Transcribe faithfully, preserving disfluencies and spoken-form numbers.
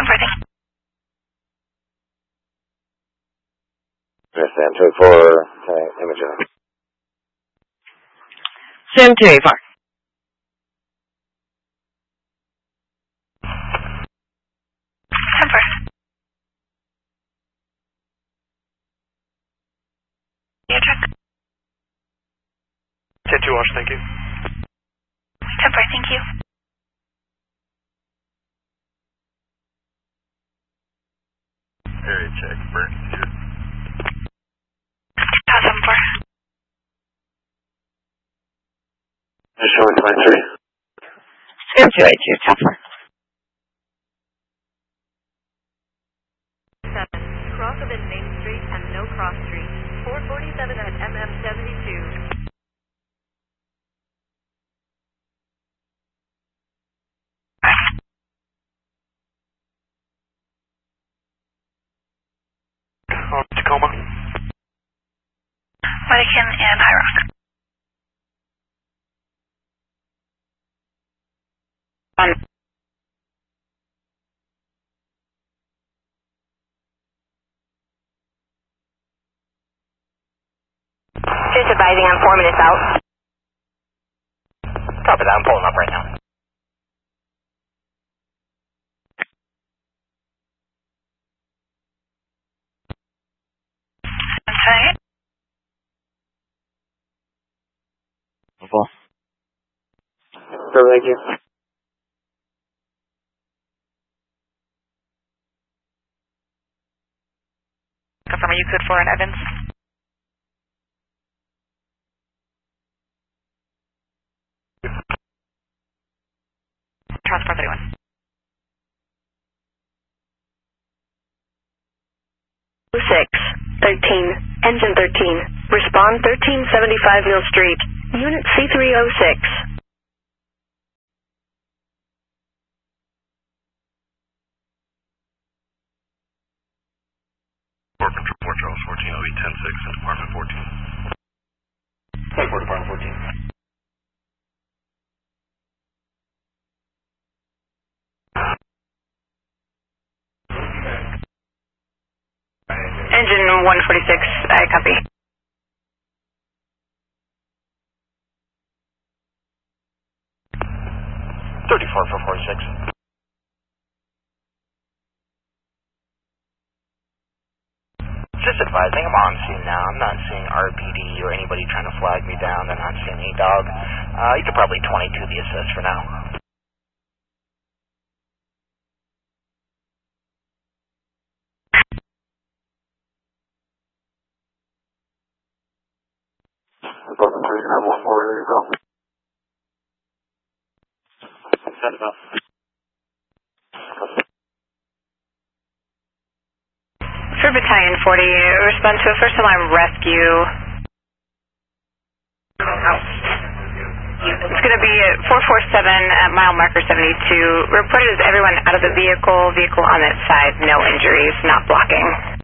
for the... Understand, two eight four, okay, imaging. Sim two eight four. ten four. Yeah, check. ten two watch, thank you. ten four, thank you. Area check, Burn two. seven four. Showing twenty-three. Sim two eight two, ten four. seven. Cross within Main Street and No Cross Street. four forty-seven at M M seventy-two. On Tacoma. Wedekind and High Rock. On. Just advising I'm four minutes out. Copy that, I'm pulling up right now. Okay. So, thank you. Confirm, are you good for an Evans? Transport thirty-one. six. thirteen. Engine thirteen. Respond thirteen seventy-five Mill Street. Unit C three oh six. Four Control four Charles fourteen O E ten six in Department fourteen. twenty-four, Department fourteen. Engine one forty-six, I copy. thirty-four for forty-six. Just advising, I'm on scene now. I'm not seeing R P D or anybody trying to flag me down. They're not seeing any dog. Uh, you could probably twenty-two the assist for now. Welcome to one four, there you go. Set it up. For Battalion forty, respond to a first alarm rescue. Oh. It's going to be four four seven at mile marker seventy-two. Reported as everyone out of the vehicle, vehicle on its side, no injuries, not blocking.